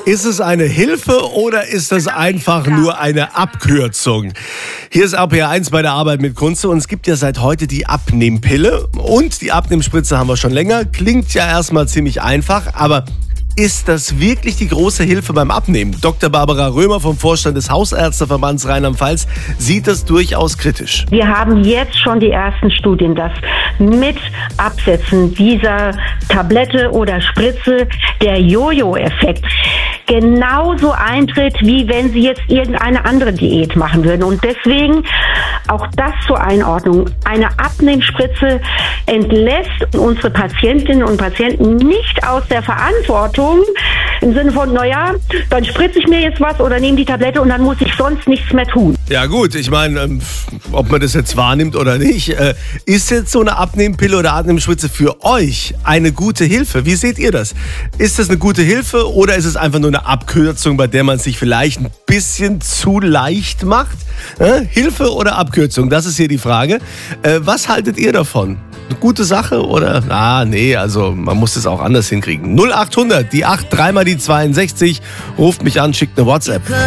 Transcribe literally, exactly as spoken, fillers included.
Ist es eine Hilfe oder ist das einfach nur eine Abkürzung? Hier ist R P R eins bei der Arbeit mit Kunze und es gibt ja seit heute die Abnehmpille und die Abnehmspritze haben wir schon länger. Klingt ja erstmal ziemlich einfach, aber ist das wirklich die große Hilfe beim Abnehmen? Doktor Barbara Römer vom Vorstand des Hausärzteverbands Rheinland-Pfalz sieht das durchaus kritisch. Wir haben jetzt schon die ersten Studien, dass mit Absetzen dieser Tablette oder Spritze der Jojo-Effekt genauso eintritt, wie wenn Sie jetzt irgendeine andere Diät machen würden. Und deswegen auch das zur Einordnung. Eine Abnehmspritze entlässt unsere Patientinnen und Patienten nicht aus der Verantwortung, im Sinne von, naja, dann spritze ich mir jetzt was oder nehme die Tablette und dann muss ich sonst nichts mehr tun. Ja gut, ich meine, ähm, ob man das jetzt wahrnimmt oder nicht, äh, ist jetzt so eine Abnehmpille oder Abnehmspritze für euch eine gute Hilfe? Wie seht ihr das? Ist das eine gute Hilfe oder ist es einfach nur eine Abkürzung, bei der man sich vielleicht ein bisschen zu leicht macht? Äh, Hilfe oder Abkürzung? Das ist hier die Frage. Äh, was haltet ihr davon? Eine gute Sache oder? Ah, nee, also man muss es auch anders hinkriegen. null acht hundert, die acht, dreimal die zweiundsechzig, ruft mich an, schickt eine WhatsApp.